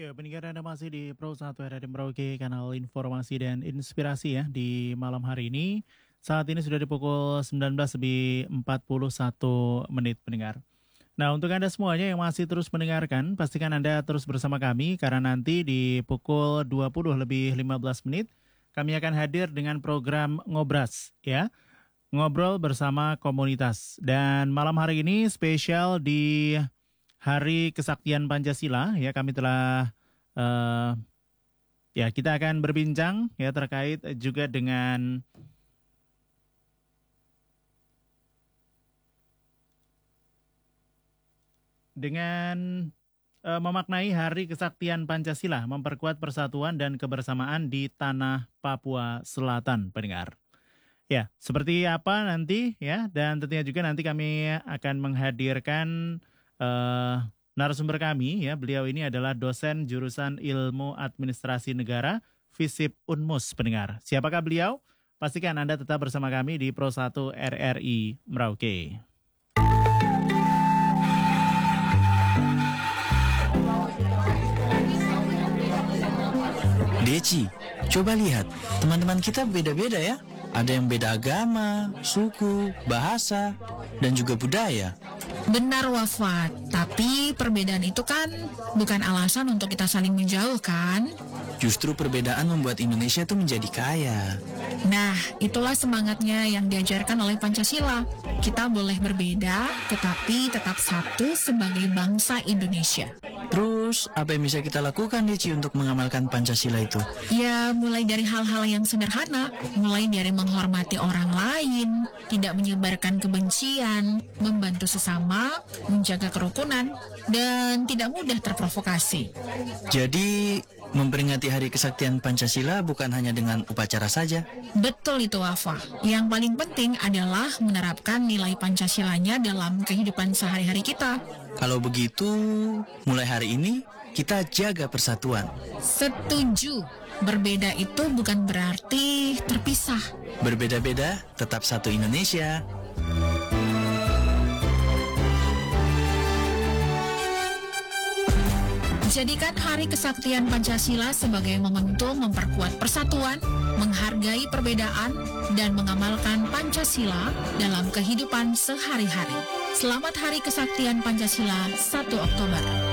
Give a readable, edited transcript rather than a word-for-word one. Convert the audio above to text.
Ya, pendengar Anda masih di Pro 1 RRI Merauke, kanal informasi dan inspirasi ya di malam hari ini. Saat ini sudah di pukul 19 lebih 41 menit pendengar. Nah, untuk Anda semuanya yang masih terus mendengarkan, pastikan Anda terus bersama kami karena nanti di pukul 20 lebih 15 menit kami akan hadir dengan program Ngobras ya. Ngobrol bersama komunitas. Dan malam hari ini spesial di Hari Kesaktian Pancasila ya, kami telah ya kita akan berbincang ya terkait juga dengan memaknai Hari Kesaktian Pancasila, memperkuat persatuan dan kebersamaan di tanah Papua Selatan, pendengar. Ya, seperti apa nanti ya, dan tentunya juga nanti kami akan menghadirkan narasumber kami ya. Beliau ini adalah dosen jurusan Ilmu Administrasi Negara FISIP Unmus, pendengar. Siapakah beliau? Pastikan Anda tetap bersama kami di Pro 1 RRI Merauke. Deci, coba lihat, teman-teman kita beda-beda ya. Ada yang beda agama, suku, bahasa, dan juga budaya. Benar Wafat, tapi perbedaan itu kan bukan alasan untuk kita saling menjauhkan. Justru perbedaan membuat Indonesia tuh menjadi kaya. Nah, itulah semangatnya yang diajarkan oleh Pancasila. Kita boleh berbeda, tetapi tetap satu sebagai bangsa Indonesia. Terus, apa yang bisa kita lakukan, Deci, untuk mengamalkan Pancasila itu? Ya, mulai dari hal-hal yang sederhana, mulai dari menghormati orang lain, tidak menyebarkan kebencian, membantu sesama, menjaga kerukunan, dan tidak mudah terprovokasi. Jadi, memperingati Hari Kesaktian Pancasila bukan hanya dengan upacara saja. Betul itu Wafa. Yang paling penting adalah menerapkan nilai Pancasilanya dalam kehidupan sehari-hari kita. Kalau begitu, mulai hari ini kita jaga persatuan. Setuju. Berbeda itu bukan berarti terpisah. Berbeda-beda, tetap satu Indonesia. Jadikan Hari Kesaktian Pancasila sebagai momentum memperkuat persatuan, menghargai perbedaan, dan mengamalkan Pancasila dalam kehidupan sehari-hari. Selamat Hari Kesaktian Pancasila 1 Oktober.